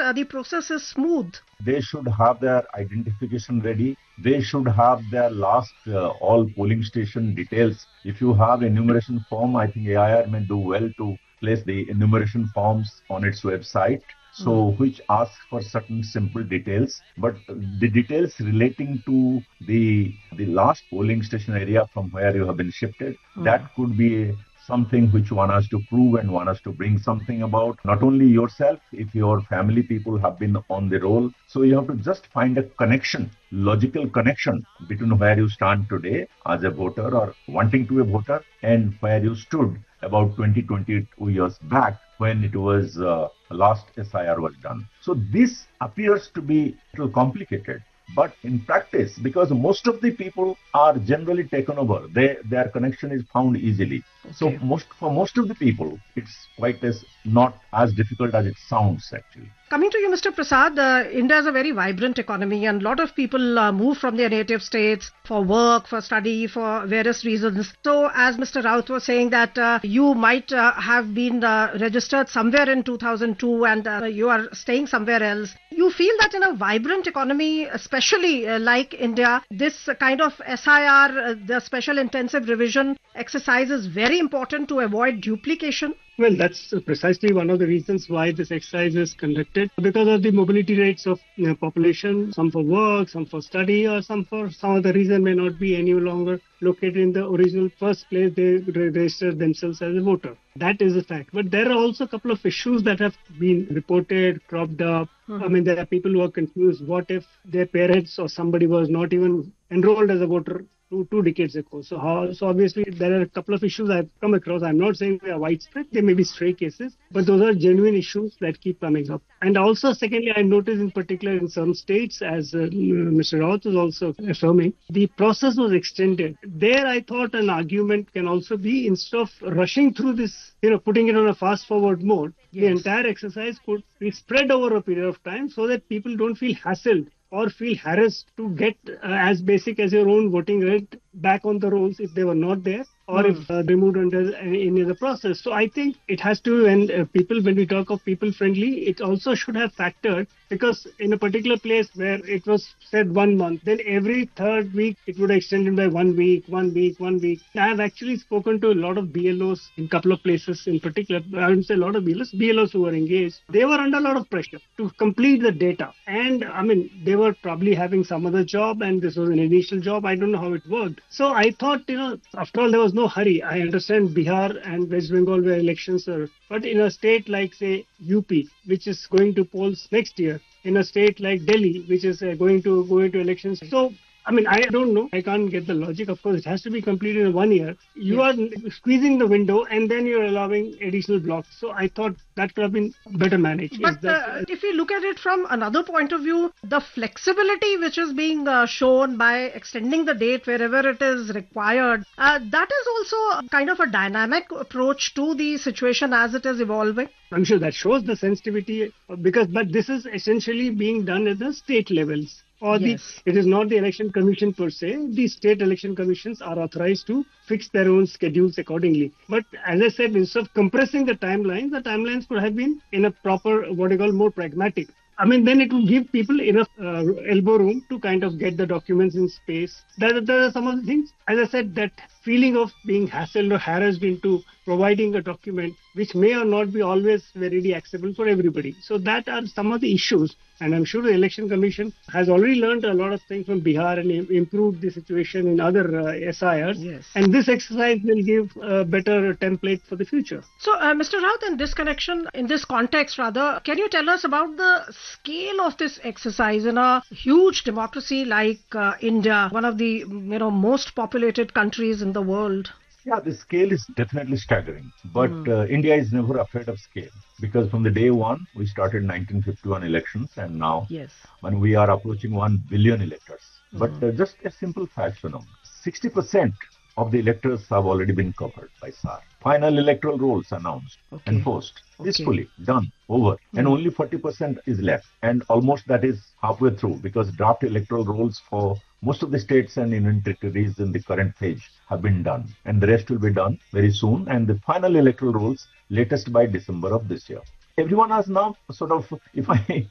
the process is smooth? They should have their identification ready. They should have their last all polling station details. If you have enumeration form, I think AIR may do well to place the enumeration forms on its website. So, which asks for certain simple details, but the details relating to the last polling station area from where you have been shifted, that could be something which one has to prove and one has to bring something about, not only yourself, if your family people have been on the roll. So you have to just find a connection, logical connection between where you stand today as a voter or wanting to be a voter and where you stood about 22 years back when it was last SIR was done. So this appears to be a little complicated. But in practice, because most of the people are generally taken over, their connection is found easily. Okay. So for most of the people, it's not as difficult as it sounds actually. Coming to you, Mr. Prasad, India is a very vibrant economy and a lot of people move from their native states for work, for study, for various reasons. So as Mr. Raut was saying that you might have been registered somewhere in 2002 and you are staying somewhere else. You feel that in a vibrant economy, especially like India, this kind of SIR, the special intensive revision exercise is very important to avoid duplication? Well, that's precisely one of the reasons why this exercise is conducted, because of the mobility rates of population, some for work, some for study, or some for some other reason may not be any longer located in the original first place they registered themselves as a voter. That is a fact. But there are also a couple of issues that have been reported, cropped up. I mean, there are people who are confused. What if their parents or somebody was not even enrolled as a voter two decades ago? So obviously there are a couple of issues I've come across. I'm not saying they are widespread. They may be stray cases, but those are genuine issues that keep coming up. And also, secondly, I noticed in particular in some states, as Mr. Raut was also affirming, the process was extended. There, I thought an argument can also be, instead of rushing through this, putting it on a fast forward mode, the entire exercise could be spread over a period of time so that people don't feel hassled or feel harassed to get as basic as your own voting right back on the rolls if they were not there, or if removed under any of the process. So I think it has to, and when we talk of people friendly, it also should have factored, because in a particular place where it was said 1 month, then every third week it would extend it by 1 week. I have actually spoken to a lot of BLOs in a couple of places in particular. I wouldn't say a lot of BLOs who were engaged. They were under a lot of pressure to complete the data. And I mean, they were probably having some other job and this was an initial job. I don't know how it worked. So I thought, after all, there was no hurry. I understand Bihar and West Bengal where elections are, but in a state like, say, UP, which is going to polls next year, in a state like Delhi, which is going to go into elections. So, I mean, I don't know. I can't get the logic. Of course, it has to be completed in 1 year. You are squeezing the window and then you're allowing additional blocks. So I thought that could have been better managed. But if you look at it from another point of view, the flexibility which is being shown by extending the date wherever it is required, that is also kind of a dynamic approach to the situation as it is evolving. I'm sure that shows the sensitivity, but this is essentially being done at the state levels. It is not the election commission per se. The state election commissions are authorized to fix their own schedules accordingly. But as I said, instead of compressing the timelines could have been in a proper, more pragmatic. I mean, then it would give people enough elbow room to kind of get the documents in space. There are some of the things, as I said, that feeling of being hassled or harassed into providing a document which may or not be always very accessible for everybody. So that are some of the issues. And I'm sure the Election Commission has already learned a lot of things from Bihar and improved the situation in other SIRs. Yes. And this exercise will give a better template for the future. So, Mr. Raut, in this context, can you tell us about the scale of this exercise in a huge democracy like India, one of the most populated countries in the world? Yeah, the scale is definitely staggering. But India is never afraid of scale, because from the day one, we started 1951 elections, and now when we are approaching 1 billion electors. But just a simple fact, 60% of the electors have already been covered by SAR. Final electoral rolls announced, enforced, peacefully, done, over. And only 40% is left. And almost that is halfway through, because draft electoral rolls for most of the states and union territories in the current phase have been done. And the rest will be done very soon. And the final electoral rolls latest by December of this year. Everyone has now if I